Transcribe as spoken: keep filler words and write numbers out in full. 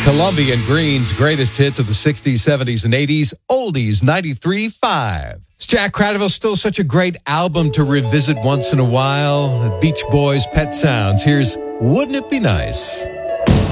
Colombian Green's greatest hits of the sixties, seventies, and eighties. Oldies ninety-three point five. Is Jack Cradaville still such a great album to revisit once in a while? The Beach Boys' Pet Sounds. Here's Wouldn't It Be Nice?